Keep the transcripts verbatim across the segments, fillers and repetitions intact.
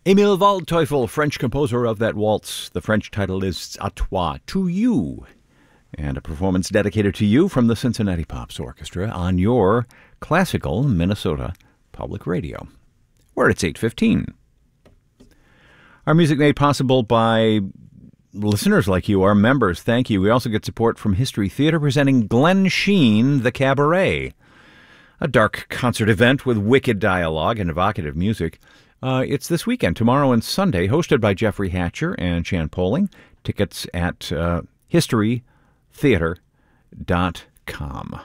Emil Waldteufel, French composer of that waltz. The French title is À toi, to you. And a performance dedicated to you from the Cincinnati Pops Orchestra on your classical Minnesota Public Radio. We're at eight fifteen. Our music made possible by listeners like you, our members. Thank you. We also get support from History Theater presenting Glenn Sheen, The Cabaret, a dark concert event with wicked dialogue and evocative music. Uh, it's this weekend, tomorrow and Sunday, hosted by Jeffrey Hatcher and Chan Poling. Tickets at uh, history theater dot com.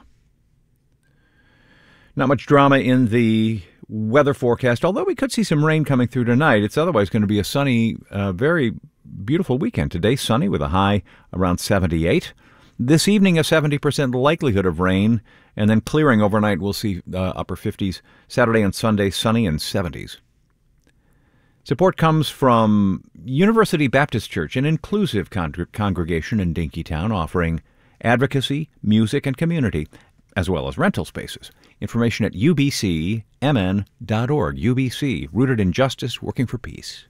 Not much drama in the weather forecast, although we could see some rain coming through tonight. It's otherwise going to be a sunny, uh, very beautiful weekend. Today, sunny with a high around seventy-eight. This evening, a seventy percent likelihood of rain, and then clearing overnight. We'll see uh, upper fifties. Saturday and Sunday, sunny and seventies. Support comes from University Baptist Church, an inclusive con- congregation in Dinkytown, offering advocacy, music, and community, as well as rental spaces. Information at u b c m n dot org. U B C, rooted in justice, working for peace.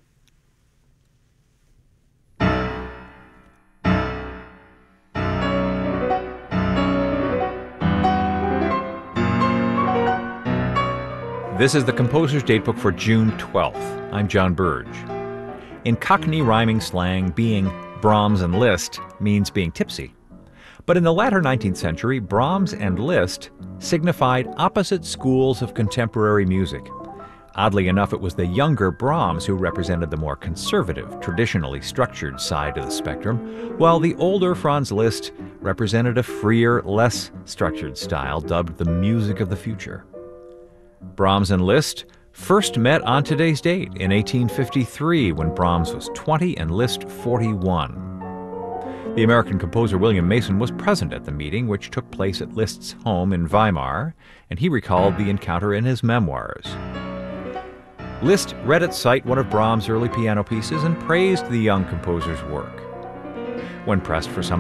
This is the Composer's Datebook for June twelfth. I'm John Burge. In Cockney rhyming slang, being Brahms and Liszt means being tipsy. But in the latter nineteenth century, Brahms and Liszt signified opposite schools of contemporary music. Oddly enough, it was the younger Brahms who represented the more conservative, traditionally structured side of the spectrum, while the older Franz Liszt represented a freer, less structured style dubbed the music of the future. Brahms and Liszt first met on today's date in eighteen fifty-three when Brahms was twenty and Liszt forty-one. The American composer William Mason was present at the meeting, which took place at Liszt's home in Weimar, and he recalled the encounter in his memoirs. Liszt read at sight one of Brahms' early piano pieces and praised the young composer's work. When pressed for some